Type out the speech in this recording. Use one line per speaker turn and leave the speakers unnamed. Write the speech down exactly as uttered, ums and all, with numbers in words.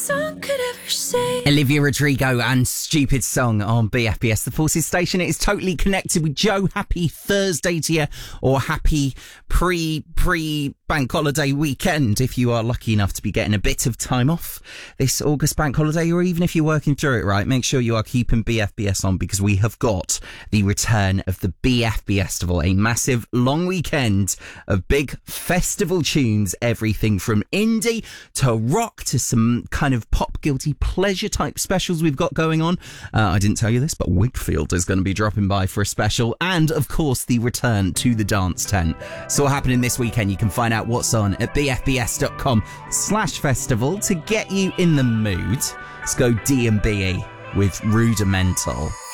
song could ever say.
Olivia Rodrigo and Stupid Song on B F B S, the Forces station. It is totally connected with Joe. Happy Thursday to you, or happy pre, pre bank holiday weekend if you are lucky enough to be getting a bit of time off this August bank holiday, or even if you're working through it, right? Make sure you are keeping B F B S on, because we have got the return of the B F B Festival, a massive long weekend of big festival tunes, everything from indie to rock to some kind of pop guilty pleasure type specials we've got going on. Uh, I didn't tell you this, but Wigfield is going to be dropping by for a special, and of course the return to the dance tent. So what happening this weekend, you can find out what's on at bfbs.com slash festival to get you in the mood. Let's go D and B with Rudimental.